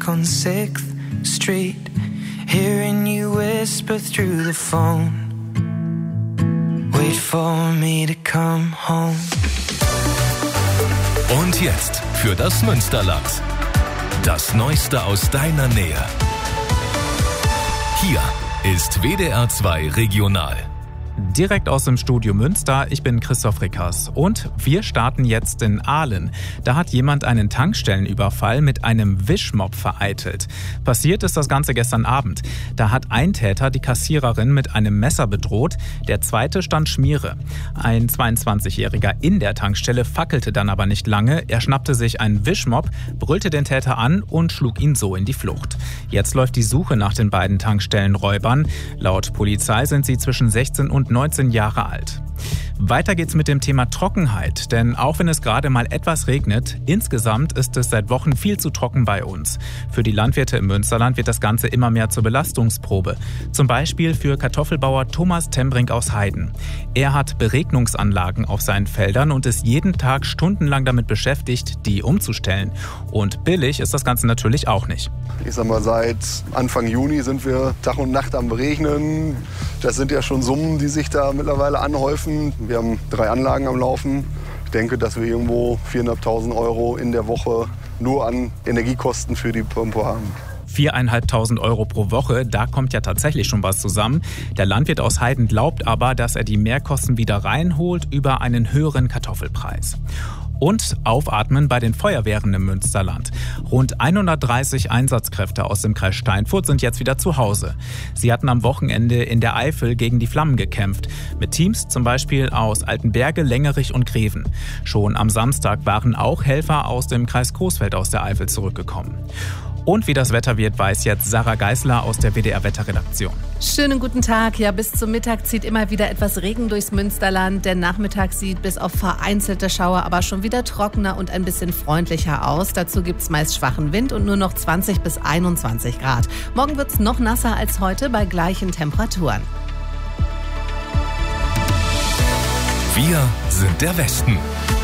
like on 6th Street, hearing you whisper through the phone. Wait for me to come home. Und jetzt für das Münsterland. Das Neueste aus deiner Nähe. Hier ist WDR 2 Regional. Direkt aus dem Studio Münster, ich bin Christoph Rickers und wir starten jetzt in Aalen. Da hat jemand einen Tankstellenüberfall mit einem Wischmopp vereitelt. Passiert ist das Ganze gestern Abend. Da hat ein Täter die Kassiererin mit einem Messer bedroht, der zweite stand Schmiere. Ein 22-Jähriger in der Tankstelle fackelte dann aber nicht lange. Er schnappte sich einen Wischmopp, brüllte den Täter an und schlug ihn so in die Flucht. Jetzt läuft die Suche nach den beiden Tankstellenräubern. Laut Polizei sind sie zwischen 16 und 19 Jahre alt. Weiter geht's mit dem Thema Trockenheit, denn auch wenn es gerade mal etwas regnet, insgesamt ist es seit Wochen viel zu trocken bei uns. Für die Landwirte im Münsterland wird das Ganze immer mehr zur Belastungsprobe. Zum Beispiel für Kartoffelbauer Thomas Tembrink aus Heiden. Er hat Beregnungsanlagen auf seinen Feldern und ist jeden Tag stundenlang damit beschäftigt, die umzustellen. Und billig ist das Ganze natürlich auch nicht. Ich sag mal, seit Anfang Juni sind wir Tag und Nacht am Beregnen. Das sind ja schon Summen, die sich da mittlerweile anhäufen. Wir haben 3 Anlagen am Laufen. Ich denke, dass wir irgendwo 4.500 € in der Woche nur an Energiekosten für die Pumpe haben. 4.500 € pro Woche, da kommt ja tatsächlich schon was zusammen. Der Landwirt aus Heiden glaubt aber, dass er die Mehrkosten wieder reinholt über einen höheren Kartoffelpreis. Und aufatmen bei den Feuerwehren im Münsterland. Rund 130 Einsatzkräfte aus dem Kreis Steinfurt sind jetzt wieder zu Hause. Sie hatten am Wochenende in der Eifel gegen die Flammen gekämpft. Mit Teams zum Beispiel aus Altenberge, Längerich und Greven. Schon am Samstag waren auch Helfer aus dem Kreis Coesfeld aus der Eifel zurückgekommen. Und wie das Wetter wird, weiß jetzt Sarah Geisler aus der WDR-Wetterredaktion. Schönen guten Tag. Ja, bis zum Mittag zieht immer wieder etwas Regen durchs Münsterland. Der Nachmittag sieht bis auf vereinzelte Schauer aber schon wieder trockener und ein bisschen freundlicher aus. Dazu gibt's meist schwachen Wind und nur noch 20 bis 21 Grad. Morgen wird's noch nasser als heute bei gleichen Temperaturen. Wir sind der Westen.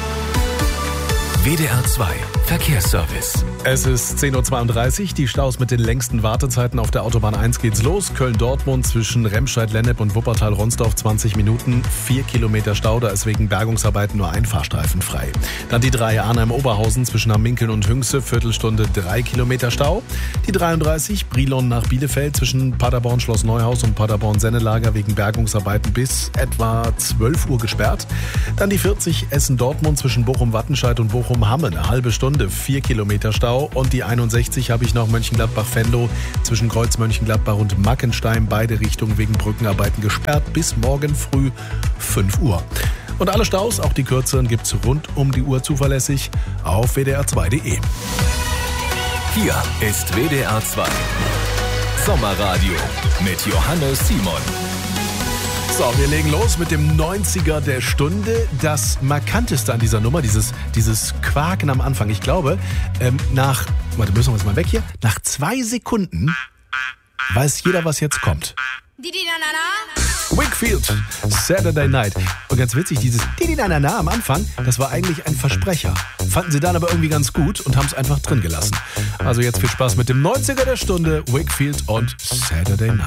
WDR 2 Verkehrsservice. Es ist 10.32 Uhr. Die Staus mit den längsten Wartezeiten auf der Autobahn 1 geht's los. Köln-Dortmund zwischen Remscheid-Lennep und Wuppertal-Ronsdorf 20 Minuten. 4 Kilometer Stau, da ist wegen Bergungsarbeiten nur ein Fahrstreifen frei. Dann die 3 Arnheim-Oberhausen zwischen Hamminkeln und Hünxe. Viertelstunde 3 Kilometer Stau. Die 33 Brilon nach Bielefeld zwischen Paderborn-Schloss Neuhaus und Paderborn-Sennelager wegen Bergungsarbeiten bis etwa 12 Uhr gesperrt. Dann die 40 Essen-Dortmund zwischen Bochum-Wattenscheid und Bochum-Hamme. Eine halbe Stunde, 4 Kilometer Stau. Und die 61 habe ich noch Mönchengladbach-Venlo zwischen Kreuz Mönchengladbach und Mackenstein. Beide Richtungen wegen Brückenarbeiten gesperrt bis morgen früh 5 Uhr. Und alle Staus, auch die kürzeren, gibt's rund um die Uhr zuverlässig auf wdr2.de. Hier ist WDR 2 Sommerradio mit Johannes Simon. So, wir legen los mit dem 90er der Stunde. Das Markanteste an dieser Nummer, dieses Quaken am Anfang. Ich glaube, warte, müssen wir jetzt mal weg hier. Nach 2 Sekunden weiß jeder, was jetzt kommt. Wakefield, Saturday Night. Und ganz witzig, dieses Didi-na-na-na am Anfang, das war eigentlich ein Versprecher. Fanden sie dann aber irgendwie ganz gut und haben es einfach drin gelassen. Also jetzt viel Spaß mit dem 90er der Stunde, Wakefield und Saturday Night.